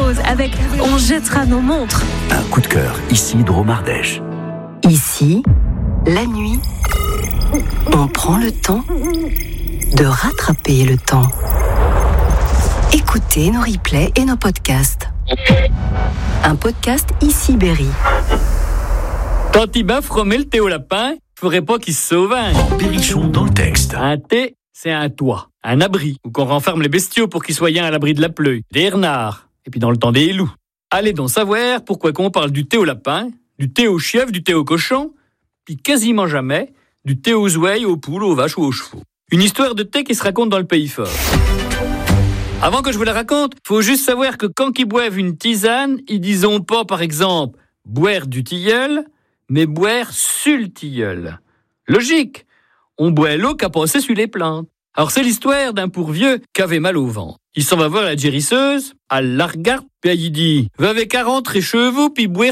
pause avec On jettera nos montres. Un coup de cœur, ici Dromardèche. Ici, la nuit, on prend le temps de rattraper le temps. Écoutez nos replays et nos podcasts. Un podcast Ici Berry. Quand il baffe remet le thé au lapin, faudrait pas qu'il se sauve. Berrichon dans le texte. Un thé, c'est un toit, un abri, où qu'on renferme les bestiaux pour qu'ils soient à l'abri de la pluie, des renards, et puis dans le temps des loups. Allez donc savoir pourquoi qu'on parle du thé au lapin, du thé au chèvre, du thé au cochon, puis quasiment jamais du thé aux ouailles, aux poules, aux vaches ou aux chevaux. Une histoire de thé qui se raconte dans le pays fort. Avant que je vous la raconte, faut juste savoir que quand ils boivent une tisane, ils disons pas par exemple boire du tilleul, mais boire sur le tilleul. Logique, on boit l'eau qu'a passé sur les plantes. Alors c'est l'histoire d'un pourvieux qui avait mal au ventre. Il s'en va voir la gérisseuse, elle la regarde, puis elle dit « Va avec 40 chevaux, puis boire